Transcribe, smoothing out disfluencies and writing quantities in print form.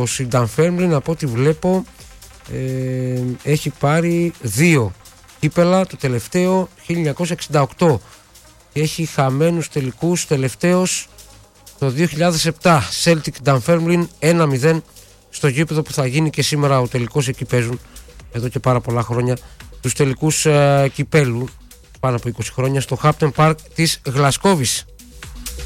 Παναθηναϊκός. Η Dunfermline, από ό,τι βλέπω, έχει πάρει 2 κύπελα, το τελευταίο 1968, και έχει χαμένους τελικούς, τελευταίος το 2007. Celtic Dunfermline 1-0 στο γήπεδο που θα γίνει και σήμερα ο τελικός. Εκεί παίζουν εδώ και πάρα πολλά χρόνια τους τελικούς κυπέλου, πάνω από 20 χρόνια, στο Hampden Park της Γλασκόβης.